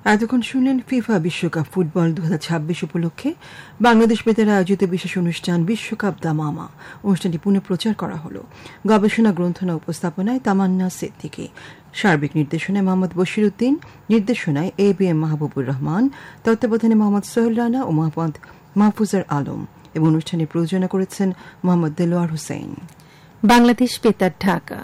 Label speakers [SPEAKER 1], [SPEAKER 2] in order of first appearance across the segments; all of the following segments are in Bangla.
[SPEAKER 1] এতক্ষণ শুনলেন ফিফা বিশ্বকাপ ফুটবল 2026 উপলক্ষে বাংলাদেশ বেতার আয়োজিত বিশেষ অনুষ্ঠান বিশ্বকাপ দামামা। অনুষ্ঠানটি পুনঃপ্রচার করা হল। গবেষণা গ্রন্থনা উপস্থাপনায় তামান্না সিদ্দিকী, সার্বিক নির্দেশনায় মোহাম্মদ বশির উদ্দিন, নির্দেশনায় ABM মাহবুবুর রহমান, তত্ত্বাবধানে মোহাম্মদ সোহেল রানা ও মোহাম্মদ মাহফুজার আলম এবং অনুষ্ঠানে প্রযোজনা করেছেন মোহাম্মদ দেলোয়ার হোসেন।
[SPEAKER 2] বাংলাদেশ বেতার, ঢাকা।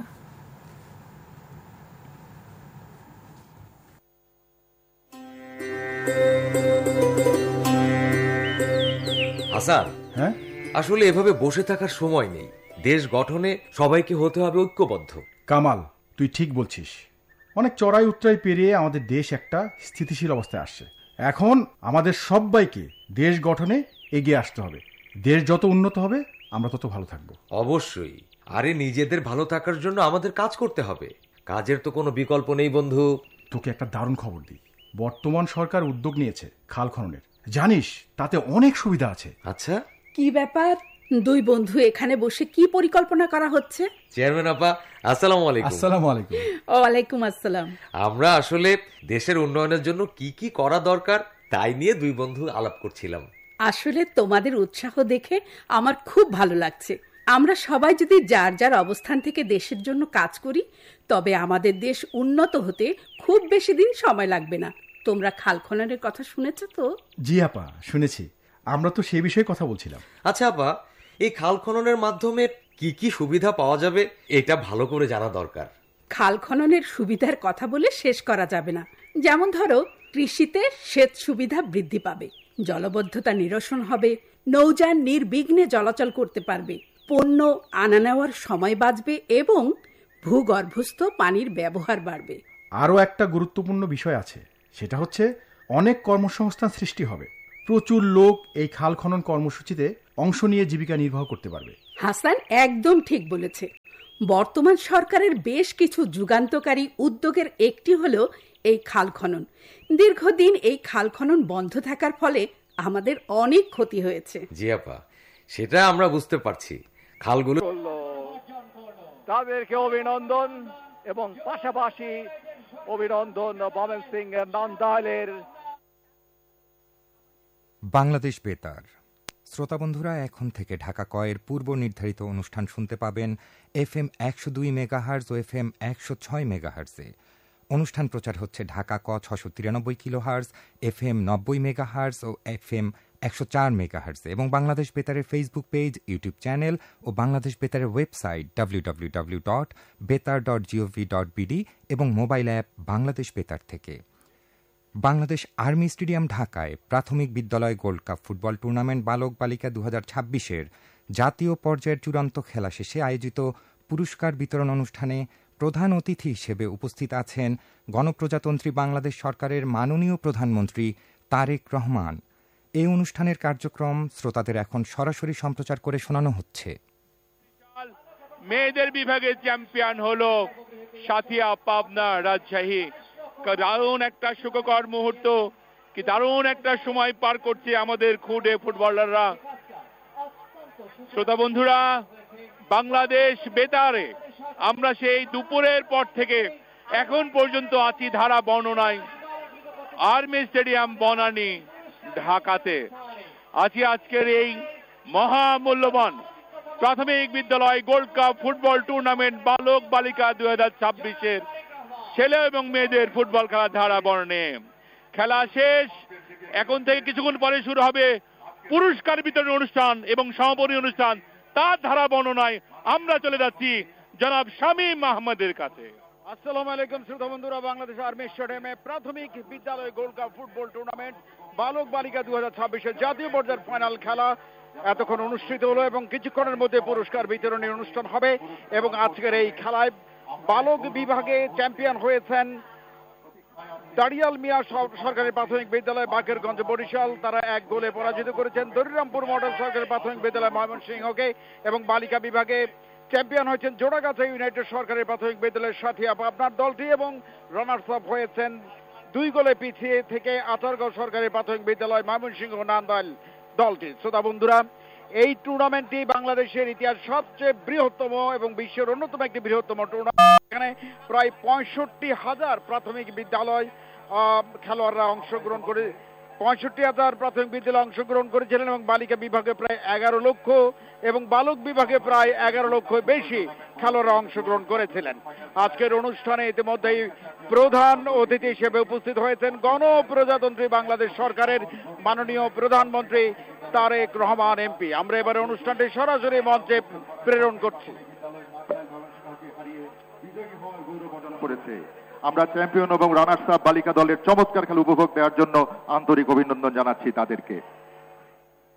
[SPEAKER 3] হাসান,
[SPEAKER 4] হ্যাঁ,
[SPEAKER 3] আসলে এভাবে বসে থাকার সময় নেই। দেশ গঠনে সবাইকে হতে হবে ঐক্যবদ্ধ।
[SPEAKER 4] কামাল, তুই ঠিক বলছিস। অনেক চড়াই উতরাই পেরিয়ে আমাদের দেশ একটা স্থিতিশীল অবস্থায় আসছে। এখন আমাদের সবাইকে দেশ গঠনে এগিয়ে আসতে হবে। দেশ যত উন্নত হবে আমরা তত ভালো থাকবো।
[SPEAKER 3] অবশ্যই। আরে নিজেদের ভালো থাকার জন্য আমাদের কাজ করতে হবে। কাজের তো কোনো বিকল্প নেই বন্ধু।
[SPEAKER 4] তোকে একটা দারুণ খবর দিই। বর্তমান সরকার উদ্যোগ নিয়েছে খাল খননের। জানিস, তাতে অনেক সুবিধা আছে।
[SPEAKER 3] আচ্ছা,
[SPEAKER 5] কি ব্যাপার? দুই বন্ধু এখানে বসে কি পরিকল্পনা করা হচ্ছে?
[SPEAKER 3] চেয়ারম্যান আপা, আসসালামু আলাইকুম।
[SPEAKER 4] আসসালামু আলাইকুম।
[SPEAKER 5] ওয়ালাইকুম আসসালাম।
[SPEAKER 3] আমরা আসলে দেশের উন্নয়নের জন্য কি কি করা দরকার তাই নিয়ে দুই বন্ধু আলাপ করছিলাম।
[SPEAKER 5] আসলে তোমাদের উৎসাহ দেখে আমার খুব ভালো লাগছে। আমরা সবাই যদি যার যার অবস্থান থেকে দেশের জন্য কাজ করি, তবে আমাদের দেশ উন্নত হতে খুব বেশি দিন সময় লাগবে না। তোমরা খাল খননের কথা শুনেছ তো?
[SPEAKER 4] জি আপা, শুনেছি। আমরা তো সেই বিষয়ে কথা বলছিলাম।
[SPEAKER 3] আচ্ছা আপা, এই খাল খননের মাধ্যমে কি কি সুবিধা পাওয়া যাবে এটা ভালো করে জানা দরকার।
[SPEAKER 5] খাল খননের সুবিধার কথা বলে শেষ করা যাবে না। যেমন ধরো, কৃষিতে সেচ সুবিধা বৃদ্ধি পাবে, জলবদ্ধতা নিরসন হবে, নৌযান নির্বিঘ্নে চলাচল করতে পারবে, পণ্য আনা নেওয়ার সময় বাঁচবে এবং ভূগর্ভস্থ পানির ব্যবহার বাড়বে।
[SPEAKER 4] আরও একটা গুরুত্বপূর্ণ বিষয় আছে, সেটা হচ্ছে অনেক কর্মসংস্থান সৃষ্টি হবে। প্রচুর লোক এই খাল খনন কর্মসূচিতে অংশ নিয়ে জীবিকা নির্বাহ করতে পারবে।
[SPEAKER 5] হাসান একদম ঠিক বলেছে। বর্তমান সরকারের বেশ কিছু যুগান্তকারী উদ্যোগের একটি হলো এই খাল খনন। দীর্ঘদিন এই খাল খনন বন্ধ থাকার ফলে আমাদের অনেক ক্ষতি হয়েছে।
[SPEAKER 3] জি আপা, সেটা আমরা বুঝতে পারছি। খালগুলো
[SPEAKER 6] তাদেরকে অভিনন্দন এবং পাশাপাশি অভিনন্দন ময়মনসিং নান্দাইলের।
[SPEAKER 7] বাংলাদেশ বেতার শ্রোতা বন্ধুরা, এখন থেকে ঢাকা কয়ের পূর্ব নির্ধারিত অনুষ্ঠান শুনতে পাবেন FM 102 মেগাহার্জ ও FM 106 মেগাহার্জে। অনুষ্ঠান প্রচার হচ্ছে ঢাকা ক 693 কিলোহার্জ, FM 90 মেগাহার্জ ও FM 104 মেগাহার্জে, এবং Bangladesh বেতারের Facebook page, YouTube channel ও বাংলাদেশ বেতারের ওয়েবসাইট www.betar.gov.bd এবং মোবাইল অ্যাপ বাংলাদেশ বেতার থেকে। বাংলাদেশ আর্মি স্টেডিয়াম ঢাকায় প্রাথমিক বিদ্যালয় গোল্ড কাপ ফুটবল টুর্নামেন্ট বালক বালিকা 2026-এর জাতীয় পর্যায়ের চূড়ান্ত খেলা শেষে আয়োজিত পুরস্কার বিতরণ অনুষ্ঠানে প্রধান অতিথি হিসেবে উপস্থিত আছেন গণপ্রজাতন্ত্রী বাংলাদেশ সরকারের মাননীয় প্রধানমন্ত্রী তারেক রহমান। এই অনুষ্ঠানের কার্যক্রম শ্রোতাদের এখন সরাসরি সম্প্রচার করে শোনানো হচ্ছে।
[SPEAKER 6] মেয়েদের বিভাগে চ্যাম্পিয়ন হলো সাথিয়া পাবনা রাজশাহী। দারুণ একটা সুখকর মুহূর্ত, কি দারুণ একটা সময় পার করছে আমাদের খুদে ফুটবলাররা। শ্রোতা বন্ধুরা, বাংলাদেশ বেতারে আমরা সেই দুপুরের পর থেকে এখন পর্যন্ত আছি ধারা বর্ণনায় আর্মি স্টেডিয়াম বনানী ঢাকাতে। আছি আজকের এই মহামূল্যবান প্রাথমিক বিদ্যালয় গোল্ড কাপ ফুটবল টুর্নামেন্ট বালক বালিকা 2026-এর ছেলে এবং মেয়েদের ফুটবল খেলার ধারা বর্ণনে। খেলা শেষ, এখন থেকে কিছুক্ষণ পরে শুরু হবে পুরস্কার বিতরণ অনুষ্ঠান এবং সমাপনী অনুষ্ঠান। তার ধারা বর্ণনায় আমরা চলে যাচ্ছি জনাব শামীম আহমদের কাছে। আসসালামু আলাইকুম শ্রোতা বন্ধুরা, বাংলাদেশ আর্মি স্টেডিয়ামে প্রাথমিক বিদ্যালয় গোল্ড কাপ ফুটবল টুর্নামেন্ট বালক বালিকা 2026-এর জাতীয় পর্যায়ের ফাইনাল খেলা এতক্ষণ অনুষ্ঠিত হলো এবং কিছুক্ষণের মধ্যে পুরস্কার বিতরণী অনুষ্ঠান হবে। এবং আজকের এই খেলায় বালক বিভাগে চ্যাম্পিয়ন হয়েছেন দাড়িয়াল মিয়া সরকারি প্রাথমিক বিদ্যালয় বাকেরগঞ্জ বরিশাল। তারা 1 গোলে পরাজিত করেছেন দরিরামপুর মডেল সরকারি প্রাথমিক বিদ্যালয় ময়মনসিংহকে। এবং বালিকা বিভাগে চ্যাম্পিয়ন হয়েছেন জোড়াগাছা ইউনাইটেড সরকারি প্রাথমিক বিদ্যালয়ের সাথিয়া পাবনার দলটি এবং রানার্স আপ হয়েছেন 2 গোলে পিছিয়ে থেকে আঠারগাঁও সরকারি প্রাথমিক বিদ্যালয় ময়মনসিংহ নান্দাইল দলটি। শ্রোতা বন্ধুরা, এই টুর্নামেন্টটি বাংলাদেশের ইতিহাস সবচেয়ে বৃহত্তম এবং বিশ্বের অন্যতম একটি বৃহত্তম টুর্নামেন্ট। এখানে প্রায় 65,000 প্রাথমিক বিদ্যালয়
[SPEAKER 8] খেলোয়াড়রা অংশগ্রহণ করে 65,000 প্রাথমিক বিদ্যালয়ে অংশগ্রহণ করেছিলেন এবং বালিকা বিভাগে প্রায় 11 লক্ষ এবং বালক বিভাগে প্রায় 11 লক্ষ বেশি খেলোয়াড়রা অংশগ্রহণ করেছিলেন। আজকের অনুষ্ঠানে ইতিমধ্যেই প্রধান অতিথি হিসেবে উপস্থিত হয়েছেন গণপ্রজাতন্ত্রী বাংলাদেশ সরকারের মাননীয় প্রধানমন্ত্রী তারেক রহমান এমপি। আমরা এবারে অনুষ্ঠানটি সরাসরি মঞ্চে প্রেরণ করছি।
[SPEAKER 9] করেছে আমরা চ্যাম্পিয়ন এবং রানার্স আপ বালিকা দলের চমৎকার খেলা উপভোগ দেওয়ার জন্য আন্তরিক অভিনন্দন জানাচ্ছি তাদেরকে।